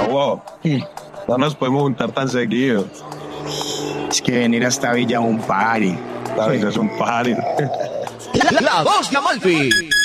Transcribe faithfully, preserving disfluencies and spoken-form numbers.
wow. No nos podemos juntar tan seguido. Es que venir hasta Villa es un party. La Villa es un party. La Voz de Amalfi.